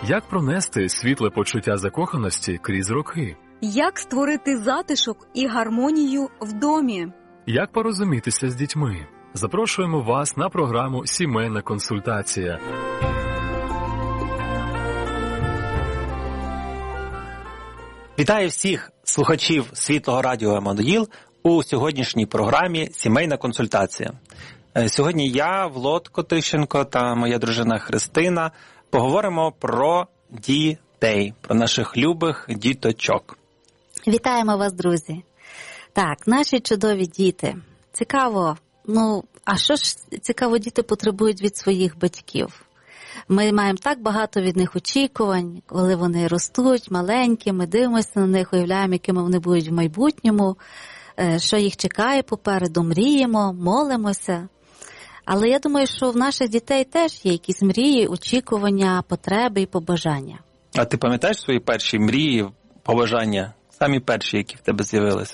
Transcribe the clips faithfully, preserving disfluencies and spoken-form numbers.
Як пронести світле почуття закоханості крізь роки? Як створити затишок і гармонію в домі? Як порозумітися з дітьми? Запрошуємо вас на програму «Сімейна консультація». Вітаю всіх слухачів Світлого радіо «Еммануїл» у сьогоднішній програмі «Сімейна консультація». Сьогодні я, Влод Котищенко та моя дружина Христина поговоримо про дітей, про наших любих діточок. Вітаємо вас, друзі. Так, наші чудові діти. Цікаво, ну, а що ж цікаво діти потребують від своїх батьків? Ми маємо так багато від них очікувань, коли вони ростуть маленькі, ми дивимося на них, уявляємо, якими вони будуть в майбутньому, що їх чекає попереду, мріємо, молимося. Але я думаю, що в наших дітей теж є якісь мрії, очікування, потреби і побажання. А ти пам'ятаєш свої перші мрії, побажання, самі перші, які в тебе з'явилися?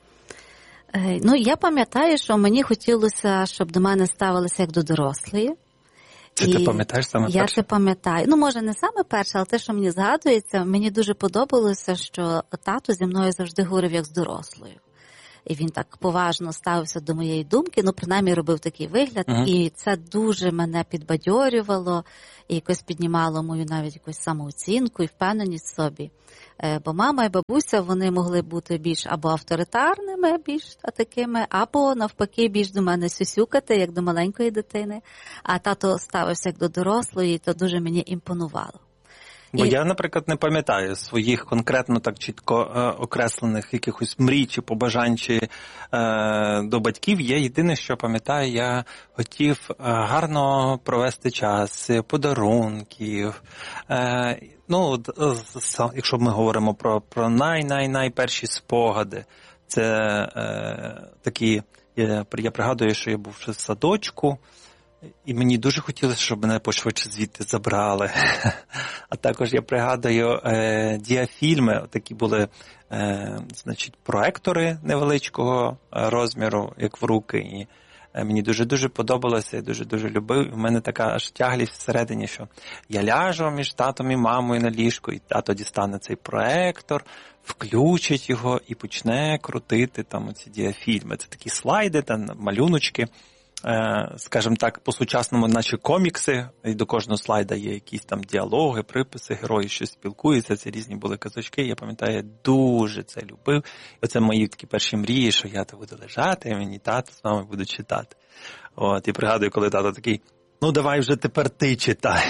Ну, я пам'ятаю, що мені хотілося, щоб до мене ставилися як до дорослої. Це і ти пам'ятаєш саме перше? Я це пам'ятаю. Ну, може, не саме перше, але те, що мені згадується, мені дуже подобалося, що тато зі мною завжди говорив як з дорослою. І він так поважно ставився до моєї думки, ну, принаймні робив такий вигляд, uh-huh. і це дуже мене підбадьорювало, і якось піднімало мою навіть якусь самооцінку і впевненість в собі. Бо мама і бабуся, вони могли бути більш або авторитарними, більш такими, або навпаки більш до мене сюсюкати, як до маленької дитини, а тато ставився як до дорослої, і то дуже мені імпонувало. Бо І... я, наприклад, не пам'ятаю своїх конкретно так чітко е, окреслених якихось мрій чи побажань чи е, до батьків. Я єдине, що пам'ятаю, я хотів е, гарно провести час, подарунків. Е, ну, якщо ми говоримо про, про най-най-найперші спогади, це е, такі, я, я пригадую, що я був ще в садочку, і мені дуже хотілося, щоб мене пошвидше звідти забрали. А також я пригадую е, діафільми, такі були, е, значить, проектори невеличкого розміру, як в руки. І е, мені дуже-дуже подобалося, я дуже-дуже любив. І в мене така аж тяглість всередині, що я ляжу між татом і мамою на ліжку, і тато дістане цей проектор, включить його і почне крутити там оці діафільми. Це такі слайди, там малюночки. Скажімо так, по-сучасному, наче комікси, і до кожного слайда є якісь там діалоги, приписи, герої щось спілкуються, це різні були казочки, я пам'ятаю, я дуже це любив. І оце мої такі перші мрії, що я то буду лежати, і мені тато з мамою буде читати. От, і пригадую, коли тато такий, ну давай вже тепер ти читай.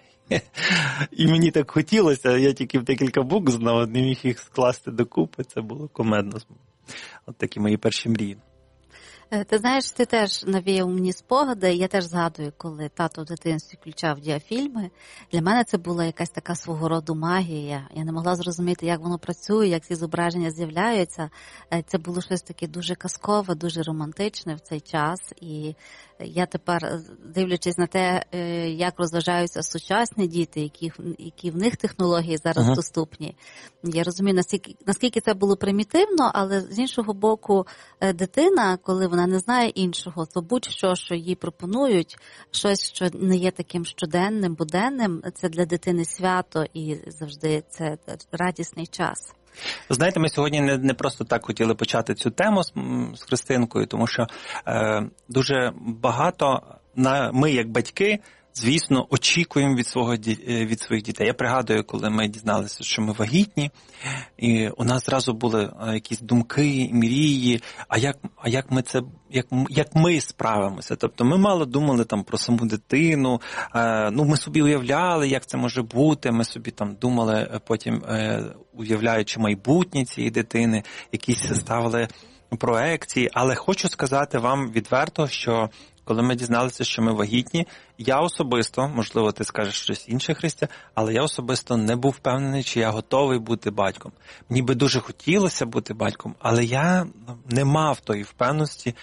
І мені так хотілося, я тільки в декілька букв знав, не міг їх скласти докупи, це було кумедно. От такі мої перші мрії. Ти знаєш, ти теж навіяв мені спогади, я теж згадую, коли тато в дитинстві включав діафільми, для мене це була якась така свого роду магія, я не могла зрозуміти, як воно працює, як ці зображення з'являються, це було щось таке дуже казкове, дуже романтичне в цей час, і я тепер, дивлячись на те, як розважаються сучасні діти, які, які в них технології зараз uh-huh. доступні, я розумію, наскільки, наскільки це було примітивно, але з іншого боку, дитина, коли вона не знає іншого, то будь-що, що їй пропонують, щось, що не є таким щоденним, буденним, це для дитини свято і завжди це радісний час. Знаєте, ми сьогодні не, не просто так хотіли почати цю тему з, з Христинкою, тому що е, дуже багато на, ми, як батьки, звісно, очікуємо від, свого, від своїх дітей. Я пригадую, коли ми дізналися, що ми вагітні, і у нас зразу були якісь думки, мрії, а як, а як ми це, як, як ми справимося. Тобто ми мало думали там про саму дитину, е, ну ми собі уявляли, як це може бути, ми собі там думали потім, е, уявляючи майбутнє цієї дитини, якісь ставили проекції, але хочу сказати вам відверто, що коли ми дізналися, що ми вагітні, я особисто, можливо, ти скажеш щось інше, Христя, але я особисто не був впевнений, чи я готовий бути батьком. Мені би дуже хотілося бути батьком, але я не мав тої впевненості,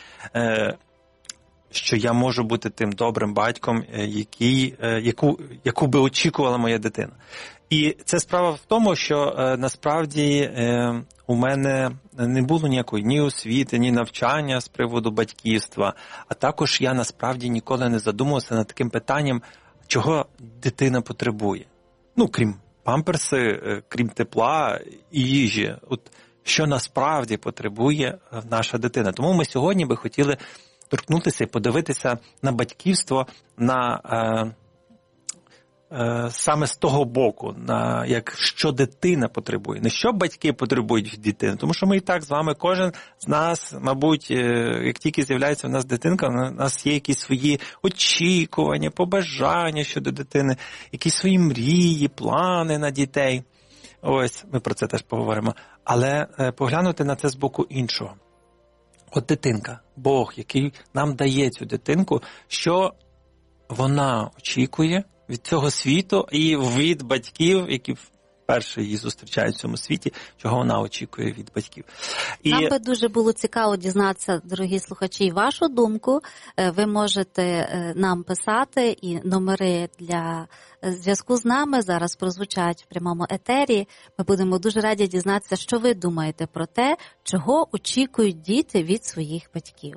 що я можу бути тим добрим батьком, який, яку, яку би очікувала моя дитина. І це справа в тому, що е, насправді е, у мене не було ніякої ні освіти, ні навчання з приводу батьківства, а також я насправді ніколи не задумувався над таким питанням, чого дитина потребує. ну, крім памперси, крім тепла і їжі. От що насправді потребує наша дитина. Тому ми сьогодні би хотіли торкнутися і подивитися на батьківство, на е, е, саме з того боку, на як що дитина потребує. Не що батьки потребують від дитини, тому що ми і так з вами, кожен з нас, мабуть, е, як тільки з'являється в нас дитинка, у нас є якісь свої очікування, побажання щодо дитини, якісь свої мрії, плани на дітей. Ось, ми про це теж поговоримо. Але е, поглянути на це з боку іншого. От дитинка, Бог, який нам дає цю дитинку, що вона очікує від цього світу і від батьків, які вперше її зустрічають в цьому світі, чого вона очікує від батьків. І... Нам би дуже було цікаво дізнатися, дорогі слухачі, вашу думку. Ви можете нам писати, і номери для зв'язку з нами зараз прозвучать в прямому етері. Ми будемо дуже раді дізнатися, що ви думаєте про те, чого очікують діти від своїх батьків.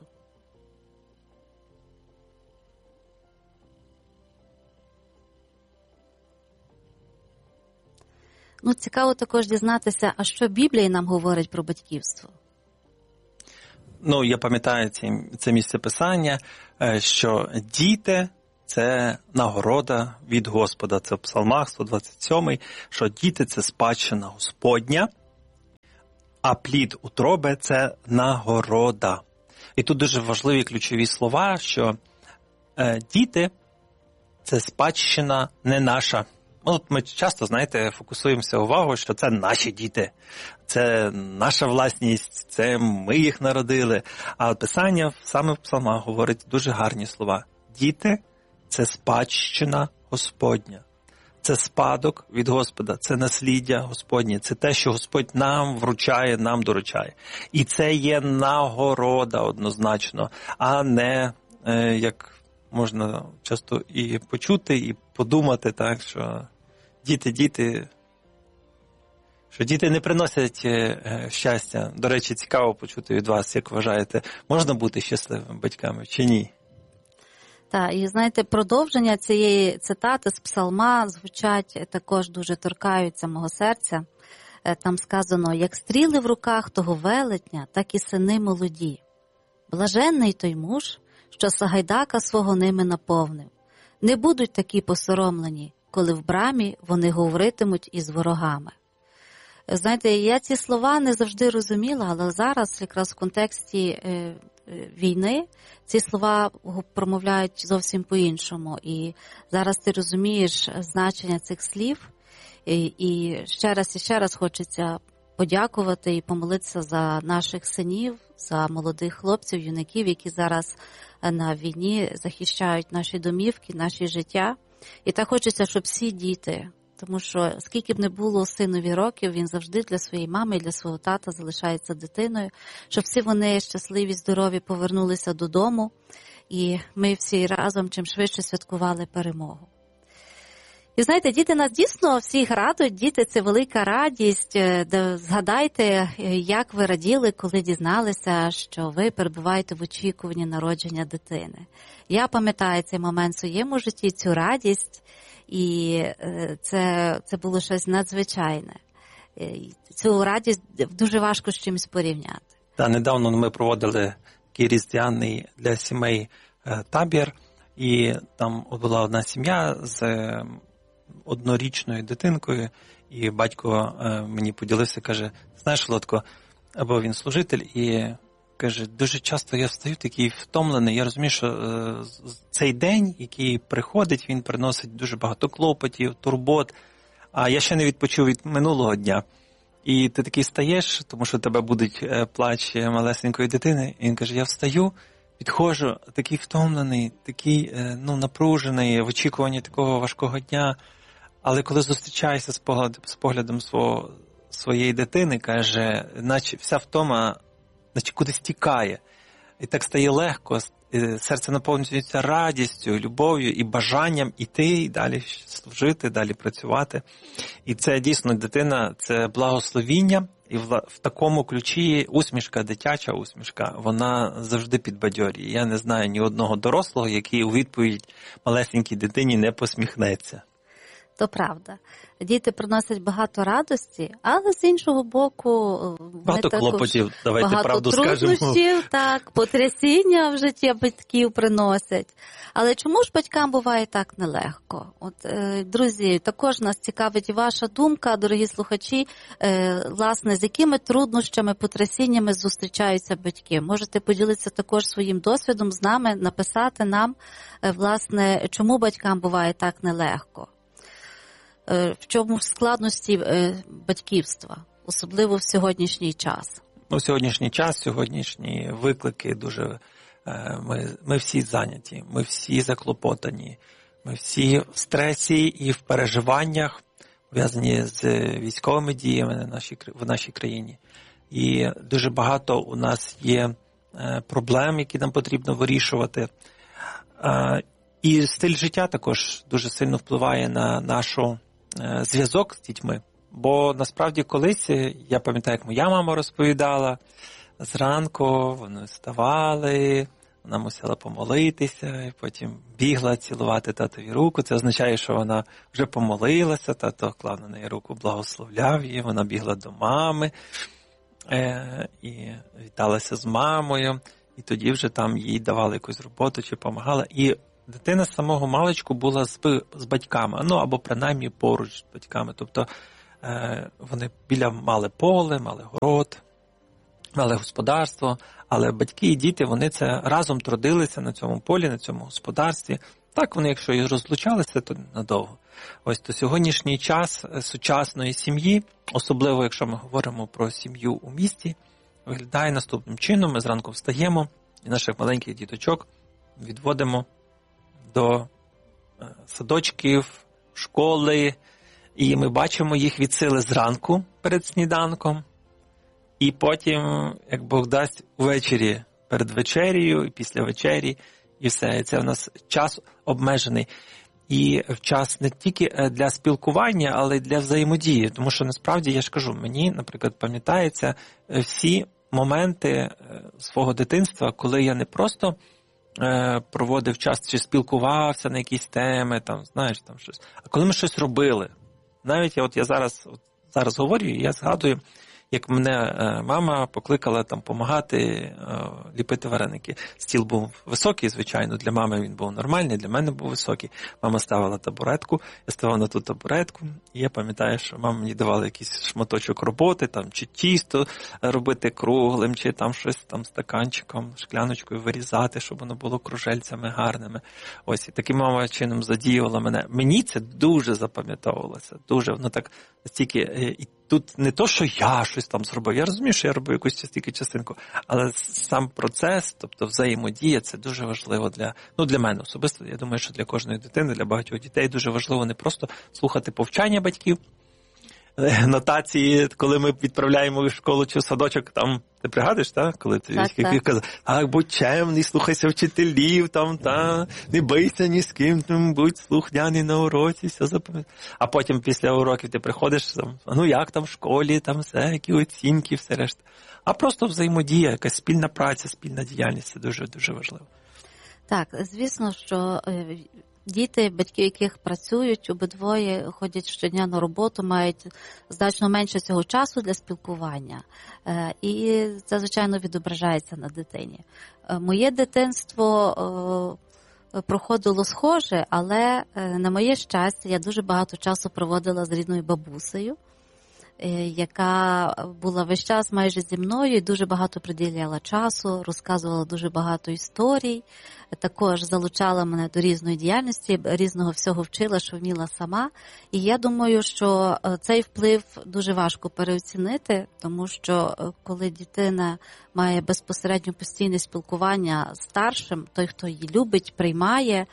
Ну, цікаво також дізнатися, а що Біблія нам говорить про батьківство? Ну, я пам'ятаю це, це місце писання, що діти – це нагорода від Господа. Це в Псалмах сто двадцять сьомий, що діти – це спадщина Господня, а плід утроби – це нагорода. І тут дуже важливі ключові слова, що е, діти – це спадщина не наша. От ми часто, знаєте, фокусуємося увагу, що це наші діти, це наша власність, це ми їх народили. А Писання саме в Псалмах говорить дуже гарні слова. Діти – це спадщина Господня, це спадок від Господа, це насліддя Господнє, це те, що Господь нам вручає, нам доручає. І це є нагорода однозначно, а не е, як можна часто і почути, і подумати так, що діти, діти, що діти не приносять е, щастя. До речі, цікаво почути від вас, як вважаєте, можна бути щасливими батьками чи ні? Так, і знаєте, продовження цієї цитати з Псалма звучать також дуже торкаються мого серця. Там сказано, як стріли в руках того велетня, так і сини молоді. Блаженний той муж, що Сагайдака свого ними наповнив. Не будуть такі посоромлені, коли в брамі вони говоритимуть із ворогами. Знаєте, я ці слова не завжди розуміла, але зараз якраз в контексті е, війни ці слова промовляють зовсім по-іншому. І зараз ти розумієш значення цих слів, і, і ще раз і ще раз хочеться подякувати і помолитися за наших синів, за молодих хлопців, юнаків, які зараз на війні захищають наші домівки, наші життя. І так хочеться, щоб всі діти, тому що скільки б не було синові років, він завжди для своєї мами і для свого тата залишається дитиною, щоб всі вони щасливі, здорові повернулися додому, і ми всі разом чим швидше святкували перемогу. І знаєте, діти нас дійсно всіх радують, діти – це велика радість. Згадайте, як ви раділи, коли дізналися, що ви перебуваєте в очікуванні народження дитини. Я пам'ятаю цей момент в своєму житті, цю радість, і це, це було щось надзвичайне. Цю радість дуже важко з чимось порівняти. Так, недавно ми проводили такий різдвяний для сімей табір, і там була одна сім'я з однорічною дитинкою, і батько мені поділився, каже, знаєш, Володко, або він служитель, і каже, дуже часто я встаю такий втомлений, я розумію, що цей день, який приходить, він приносить дуже багато клопотів, турбот, а я ще не відпочив від минулого дня. І ти такий стаєш, тому що тебе будуть плач малесенької дитини, і він каже, я встаю, підходжу, такий втомлений, такий ну, напружений, в очікуванні такого важкого дня. Але коли зустрічаєшся з поглядом, з поглядом свого, своєї дитини, каже, наче вся втома наче кудись тікає. І так стає легко, серце наповнюється радістю, любов'ю і бажанням іти і далі служити, далі працювати. І це дійсно дитина, це благословіння. І в, в такому ключі усмішка, дитяча усмішка, вона завжди підбадьорює. Я не знаю ні одного дорослого, який у відповідь малесенькій дитині не посміхнеться. То правда. Діти приносять багато радості, але з іншого боку... Багато клопотів, давайте багато правду скажемо. Багато труднощів, так, потрясіння в житті батьків приносять. Але чому ж батькам буває так нелегко? От, е, друзі, також нас цікавить і ваша думка, дорогі слухачі, е, власне, з якими труднощами, потрясіннями зустрічаються батьки. Можете поділитися також своїм досвідом з нами, написати нам, е, власне, чому батькам буває так нелегко. В чому складності батьківства, особливо в сьогоднішній час? Ну, в сьогоднішній час, сьогоднішні виклики дуже... Ми, ми всі зайняті, ми всі заклопотані, ми всі в стресі і в переживаннях, пов'язані з військовими діями в нашій, в нашій країні. І дуже багато у нас є проблем, які нам потрібно вирішувати. І стиль життя також дуже сильно впливає на нашу зв'язок з дітьми. Бо насправді колись, я пам'ятаю, як моя мама розповідала, зранку вони вставали, вона мусила помолитися, і потім бігла цілувати татові руку. Це означає, що вона вже помолилася, тато клав на неї руку, благословляв її, вона бігла до мами е- і віталася з мамою, і тоді вже там їй давали якусь роботу чи допомагала. І дитина з самого маличку була з, з батьками, ну або принаймні поруч з батьками. Тобто е, вони біля мали поле, мали город, мали господарство, але батьки і діти, вони це разом трудилися на цьому полі, на цьому господарстві. Так вони, якщо і розлучалися, то надовго. Ось то сьогоднішній час сучасної сім'ї, особливо якщо ми говоримо про сім'ю у місті, виглядає наступним чином. Ми зранку встаємо і наших маленьких діточок відводимо до садочків, школи, і ми бачимо їх від сили зранку перед сніданком, і потім, як Бог дасть, ввечері перед вечерею і після вечері, і все. Це в нас час обмежений. І час не тільки для спілкування, але й для взаємодії. Тому що, насправді, я ж кажу, мені, наприклад, пам'ятаються всі моменти свого дитинства, коли я не просто проводив час чи спілкувався на якісь теми, там, знаєш, там щось, а коли ми щось робили. Навіть я, от я зараз, от, зараз говорю, і я згадую, як мене е, мама покликала там допомагати е, ліпити вареники. Стіл був високий, звичайно, для мами він був нормальний, для мене був високий. Мама ставила табуретку, я ставав на ту табуретку, і я пам'ятаю, що мама мені давала якийсь шматочок роботи, там, чи тісто робити круглим, чи там щось там стаканчиком, шкляночкою вирізати, щоб воно було кружельцями гарними. Ось, і таким мама чином задіювала мене. Мені це дуже запам'ятовувалося, дуже, воно так настільки... І тут не то, що я щось там зробив. Я розумію, що я робив якусь тільки частинку, але сам процес, тобто взаємодія, це дуже важливо для, ну, для мене особисто. Я думаю, що для кожної дитини, для багатьох дітей дуже важливо не просто слухати повчання батьків, нотації, коли ми відправляємо в школу чи в садочок, там, ти пригадуєш, так? Коли ти так, так. казав, а, будь чемний, слухайся вчителів, там, та, не бийся ні з ким, там, будь слухняний на уроці, все запам'ятай. А потім після уроків ти приходиш, там, ну як там в школі, там все, які оцінки, все решта. А просто взаємодія, якась спільна праця, спільна діяльність, це дуже-дуже важливо. Так, звісно, що діти, батьки, яких працюють, обидвоє ходять щодня на роботу, мають значно менше цього часу для спілкування. І це, звичайно, відображається на дитині. Моє дитинство проходило схоже, але на моє щастя я дуже багато часу проводила з рідною бабусею, яка була весь час майже зі мною і дуже багато приділяла часу, розказувала дуже багато історій, також залучала мене до різної діяльності, різного всього вчила, що вміла сама. І я думаю, що цей вплив дуже важко переоцінити, тому що коли дитина має безпосередньо постійне спілкування з старшим, той, хто її любить, приймає,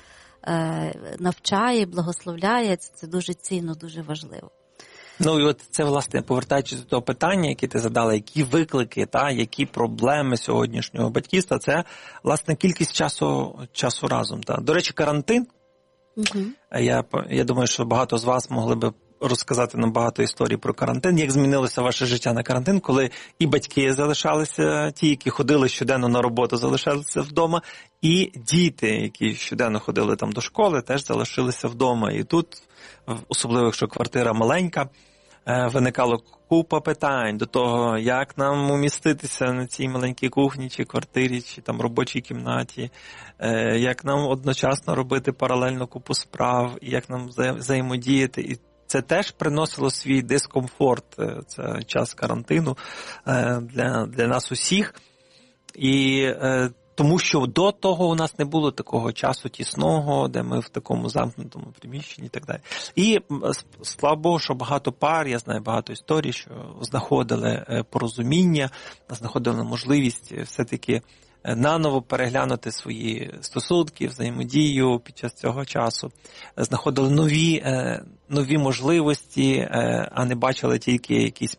навчає, благословляє, це дуже цінно, дуже важливо. Ну і от це, власне, повертаючись до того питання, яке ти задала, які виклики, та, які проблеми сьогоднішнього батьківства, це, власне, кількість часу, часу разом. Та. До речі, карантин, угу. я, я думаю, що багато з вас могли би розказати нам багато історій про карантин, як змінилося ваше життя на карантин, коли і батьки залишалися, ті, які ходили щоденно на роботу, залишалися вдома, і діти, які щоденно ходили там до школи, теж залишилися вдома. І тут, особливо якщо квартира маленька, виникало купа питань до того, як нам уміститися на цій маленькій кухні, чи квартирі, чи там робочій кімнаті, як нам одночасно робити паралельно купу справ, як нам взаємодіяти. І це теж приносило свій дискомфорт, це час карантину для, для нас усіх. І тому що до того у нас не було такого часу тісного, де ми в такому замкнутому приміщенні і так далі. І слава Богу, що багато пар, я знаю багато історій, що знаходили порозуміння, знаходили можливість все-таки наново переглянути свої стосунки, взаємодію під час цього часу. Знаходили нові, нові можливості, а не бачили тільки якісь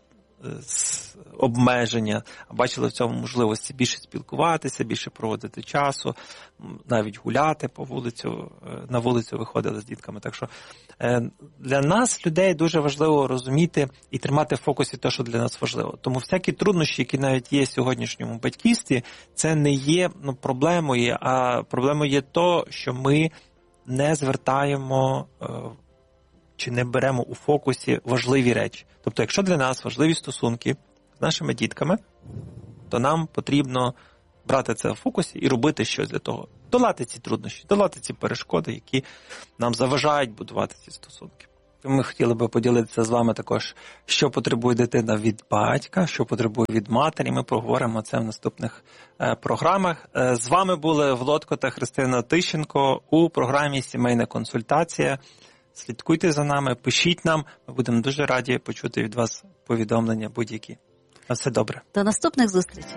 обмеження, а бачили в цьому можливості більше спілкуватися, більше проводити часу, навіть гуляти по вулицю, на вулицю виходили з дітками. Так що для нас, людей, дуже важливо розуміти і тримати в фокусі те, що для нас важливо. Тому всякі труднощі, які навіть є в сьогоднішньому батьківстві, це не є ну, проблемою, а проблемою є то, що ми не звертаємо чи не беремо у фокусі важливі речі. Тобто, якщо для нас важливі стосунки з нашими дітками, то нам потрібно брати це в фокусі і робити щось для того. Долати ці труднощі, долати ці перешкоди, які нам заважають будувати ці стосунки. Ми хотіли би поділитися з вами також, що потребує дитина від батька, що потребує від матері. Ми проговоримо це в наступних е, програмах. Е, з вами були Володко та Христина Тищенко у програмі «Сімейна консультація». Слідкуйте за нами, пишіть нам, ми будемо дуже раді почути від вас повідомлення будь-які. На все добре. До наступних зустрічей.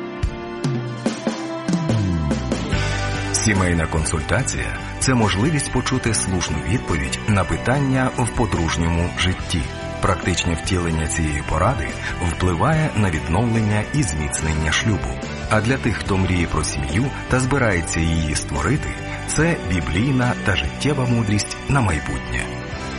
Сімейна консультація – це можливість почути слушну відповідь на питання в подружньому житті. Практичне втілення цієї поради впливає на відновлення і зміцнення шлюбу. А для тих, хто мріє про сім'ю та збирається її створити, це біблійна та життєва мудрість на майбутнє.